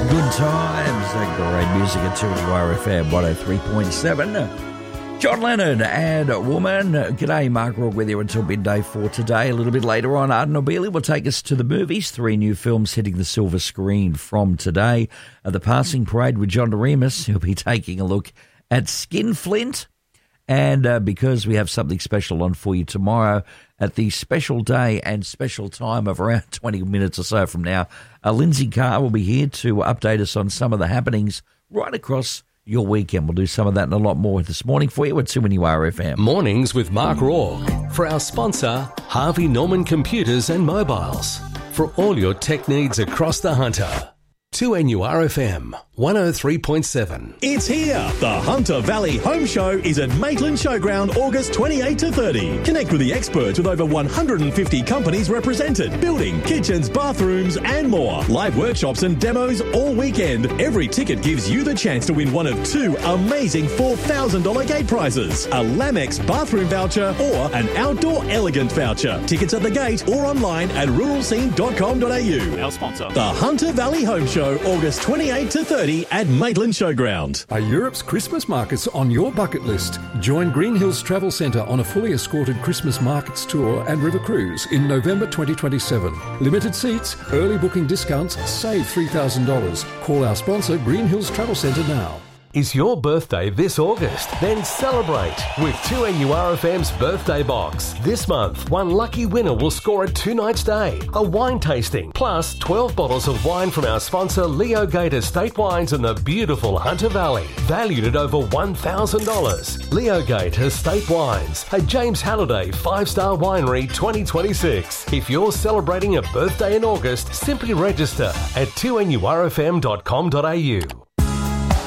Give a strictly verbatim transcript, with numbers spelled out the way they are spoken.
Good times, that great music at two R F M one oh three point seven. John Lennon and Woman. G'day, Mark Rourke with you until midday for today. A little bit later on, Arden O'Beely will take us to the movies. Three new films hitting the silver screen from today. Uh, the Passing Parade with John Doremus. He'll be taking a look at Skinflint. And uh, because we have something special on for you tomorrow at the special day and special time of around twenty minutes or so from now, uh, Lindsay Carr will be here to update us on some of the happenings right across your weekend. We'll do some of that and a lot more this morning for you at two R F M. Mornings with Mark Rourke. For our sponsor, Harvey Norman Computers and Mobiles. For all your tech needs across the Hunter. two R F M one oh three point seven. It's here. The Hunter Valley Home Show is at Maitland Showground August twenty-eighth to thirtieth. Connect with the experts with over one hundred fifty companies represented. Building, kitchens, bathrooms and more. Live workshops and demos all weekend. Every ticket gives you the chance to win one of two amazing four thousand dollars gate prizes. A Lamex bathroom voucher or an Outdoor Elegant voucher. Tickets at the gate or online at rural scene dot com dot a u. Our sponsor. The Hunter Valley Home Show, August twenty-eighth to thirtieth at Maitland Showground. Are Europe's Christmas markets on your bucket list? Join Green Hills Travel Centre on a fully escorted Christmas markets tour and river cruise in November twenty twenty-seven. Limited seats, early booking discounts, save three thousand dollars. Call our sponsor Green Hills Travel Centre now. Is your birthday this August? Then celebrate with two R F M's birthday box. This month, one lucky winner will score a two-night stay, a wine tasting, plus twelve bottles of wine from our sponsor Leo Gate Estate Wines in the beautiful Hunter Valley, valued at over one thousand dollars. Leo Gate Estate Wines, a James Halliday five-star winery twenty twenty-six. If you're celebrating a birthday in August, simply register at two R F M dot com dot a u.